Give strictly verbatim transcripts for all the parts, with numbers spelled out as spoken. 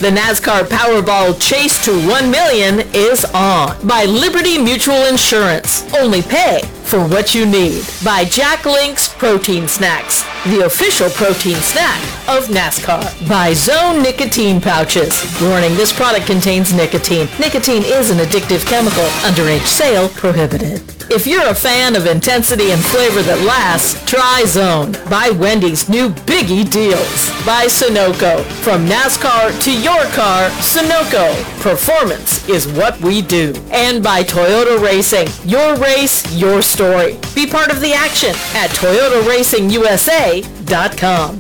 The NASCAR Powerball Chase to one million is on. By Liberty Mutual Insurance. Only pay for what you need. By Jack Link's Protein Snacks, the official protein snack of NASCAR. By Zone Nicotine Pouches. Warning, this product contains nicotine. Nicotine is an addictive chemical. Underage sale prohibited. If you're a fan of intensity and flavor that lasts, try Zone. By Wendy's new Biggie Deals. By Sunoco. From NASCAR to your car, Sunoco. Performance is what we do. And by Toyota Racing. Your race, your story. Be part of the action at Toyota Racing U S A dot com.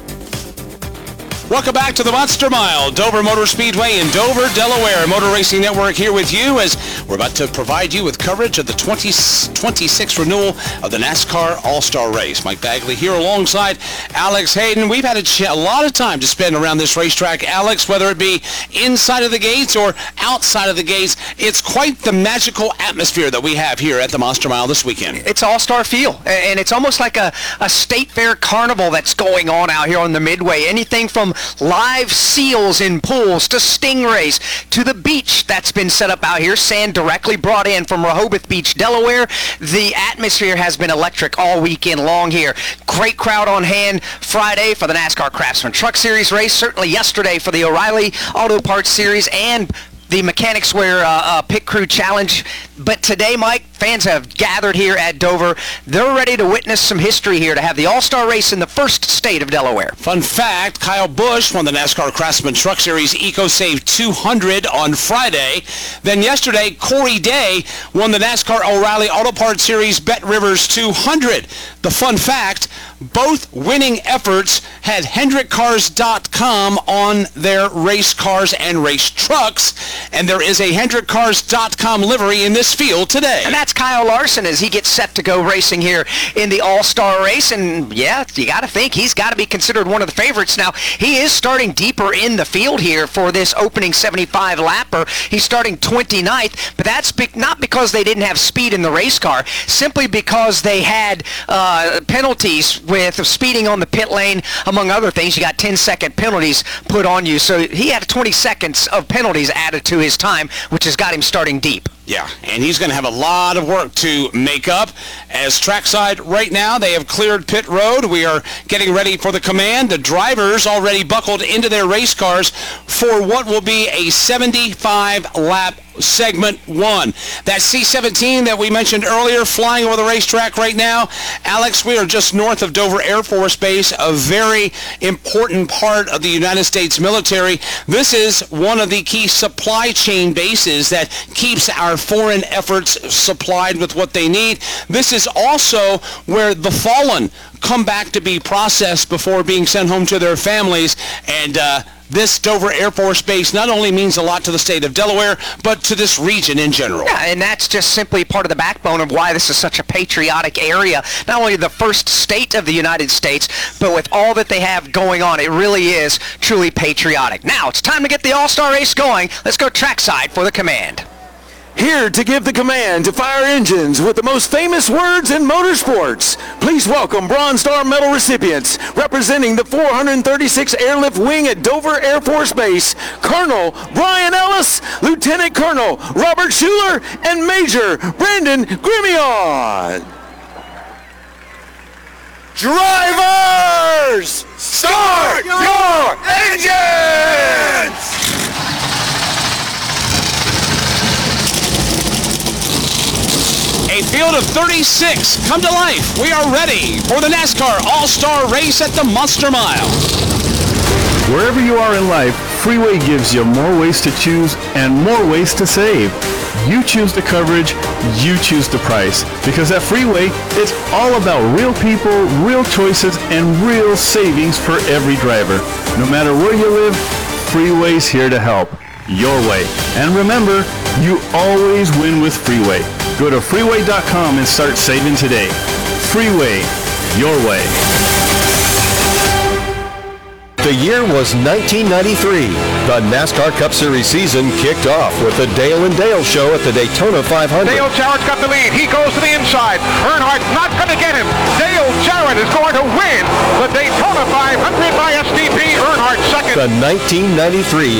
Welcome back to the Monster Mile, Dover Motor Speedway in Dover, Delaware. Motor Racing Network here with you as we're about to provide you with coverage of the twenty twenty-six renewal of the NASCAR All-Star Race. Mike Bagley here alongside Alex Hayden. We've had a, ch- a lot of time to spend around this racetrack, Alex, whether it be inside of the gates or outside of the gates. It's quite the magical atmosphere that we have here at the Monster Mile this weekend. It's all-star feel, and it's almost like a, a state fair carnival that's going on out here on the Midway. Anything from live seals in pools to stingrays to the beach that's been set up out here, sand directly brought in from Rehoboth Beach, Delaware. The atmosphere has been electric all weekend long here. Great crowd on hand Friday for the NASCAR Craftsman Truck Series race, certainly yesterday for the O'Reilly Auto Parts Series and the Mechanics Wear uh, uh, Pit Crew Challenge. But today, Mike, fans have gathered here at Dover. They're ready to witness some history here to have the All-Star Race in the first state of Delaware. Fun fact, Kyle Busch won the NASCAR Craftsman Truck Series EcoSave two hundred on Friday. Then yesterday, Corey Day won the NASCAR O'Reilly Auto Parts Series Bet Rivers two hundred. The fun fact, both winning efforts had Hendrick Cars dot com on their race cars and race trucks. And there is a Hendrick Cars dot com livery in this field today. And that's Kyle Larson as he gets set to go racing here in the All-Star Race. And, yeah, you got to think he's got to be considered one of the favorites. Now, he is starting deeper in the field here for this opening seventy-five lapper. He's starting twenty-ninth, but that's be- not because they didn't have speed in the race car, simply because they had uh, penalties with speeding on the pit lane, among other things. You got ten-second penalties put on you. So he had twenty seconds of penalties added to his time, which has got him starting deep. Yeah, and he's going to have a lot of work to make up. As trackside right now, they have cleared pit road. We are getting ready for the command. The drivers already buckled into their race cars for what will be a seventy-five lap segment one. That C seventeen that we mentioned earlier flying over the racetrack right now. Alex, we are just north of Dover Air Force Base, a very important part of the United States military. This is one of the key supply chain bases that keeps our foreign efforts supplied with what they need. This is also where the fallen come back to be processed before being sent home to their families. And uh, this Dover Air Force Base not only means a lot to the state of Delaware, but to this region in general. Yeah, and that's just simply part of the backbone of why this is such a patriotic area. Not only the first state of the United States, but with all that they have going on, it really is truly patriotic. Now, it's time to get the All-Star Race going. Let's go trackside for the command. Here to give the command to fire engines with the most famous words in motorsports. Please welcome Bronze Star Medal recipients representing the four hundred thirty-sixth Airlift Wing at Dover Air Force Base, Colonel Brian Ellis, Lieutenant Colonel Robert Schuler, and Major Brandon Grimion. Drivers, start your engines! A field of thirty-six come to life. We are ready for the NASCAR All-Star Race at the Monster Mile. Wherever you are in life, Freeway gives you more ways to choose and more ways to save. You choose the coverage, you choose the price. Because at Freeway, it's all about real people, real choices, and real savings for every driver. No matter where you live, Freeway's here to help. Your way. And remember, you always win with Freeway. Go to freeway dot com and start saving today. Freeway, your way. The year was nineteen ninety-three. The NASCAR Cup Series season kicked off with the Dale and Dale Show at the Daytona five hundred. Dale Jarrett's got the lead. He goes to the inside. Earnhardt's not going to get him. Dale Jarrett is going to win the Daytona five hundred by S T P. Earnhardt second. The nineteen ninety-three